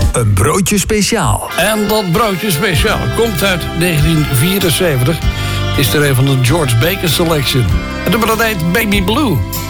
Een broodje speciaal. En dat broodje speciaal komt uit 1974. Het is er een van de George Baker Selection. En de heet Baby Blue.